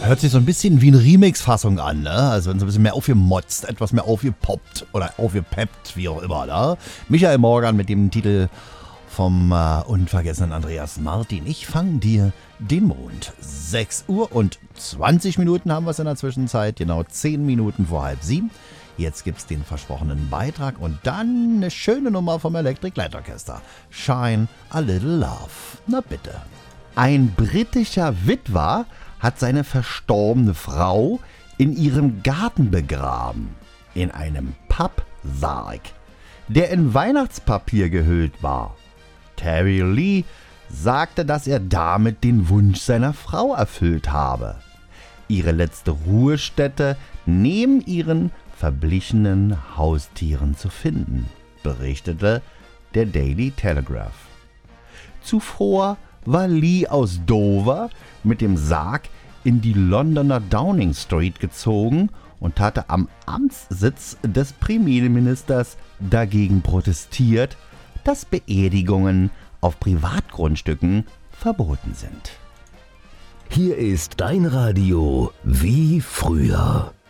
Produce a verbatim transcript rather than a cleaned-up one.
Hört sich so ein bisschen wie eine Remix-Fassung an, ne? Also so ein bisschen mehr aufgemotzt, etwas mehr aufgepoppt oder aufgepeppt, wie auch immer, ne? Michael Morgan mit dem Titel vom äh, unvergessenen Andreas Martin. Ich fang dir den Mond. sechs Uhr und zwanzig Minuten haben wir es in der Zwischenzeit, genau zehn Minuten vor halb sieben. Jetzt gibt's den versprochenen Beitrag und dann eine schöne Nummer vom Electric Light Orchestra. Shine a Little Love. Na bitte. Ein britischer Witwer hat seine verstorbene Frau in ihrem Garten begraben. In einem Pappsarg, der in Weihnachtspapier gehüllt war. Terry Lee sagte, dass er damit den Wunsch seiner Frau erfüllt habe. Ihre letzte Ruhestätte neben ihren verblichenen Haustieren zu finden, berichtete der Daily Telegraph. Zuvor war Lee aus Dover mit dem Sarg in die Londoner Downing Street gezogen und hatte am Amtssitz des Premierministers dagegen protestiert, dass Beerdigungen auf Privatgrundstücken verboten sind. Hier ist dein Radio wie früher.